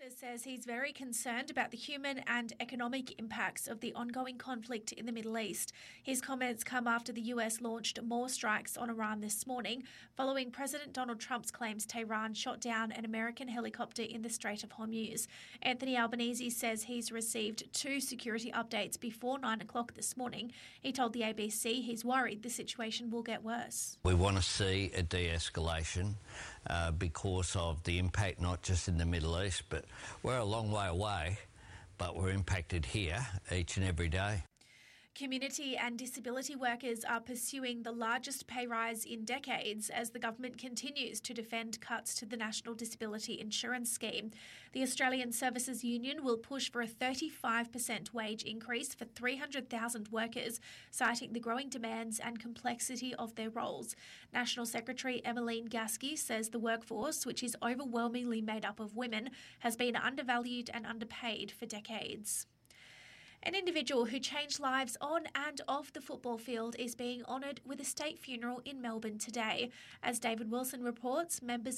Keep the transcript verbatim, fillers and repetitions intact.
Says he's very concerned about the human and economic impacts of the ongoing conflict in the Middle East. His comments come after the U S launched more strikes on Iran this morning, following President Donald Trump's claims Tehran shot down an American helicopter in the Strait of Hormuz. Anthony Albanese says he's received two security updates before nine o'clock this morning. He told the A B C he's worried the situation will get worse. We want to see a de-escalation uh, because of the impact not just in the Middle East, but we're a long way away, but we're impacted here each and every day. Community and disability workers are pursuing the largest pay rise in decades as the government continues to defend cuts to the National Disability Insurance Scheme. The Australian Services Union will push for a thirty-five percent wage increase for three hundred thousand workers, citing the growing demands and complexity of their roles. National Secretary Emmeline Gasky says the workforce, which is overwhelmingly made up of women, has been undervalued and underpaid for decades. An individual who changed lives on and off the football field is being honoured with a state funeral in Melbourne today. As David Wilson reports, members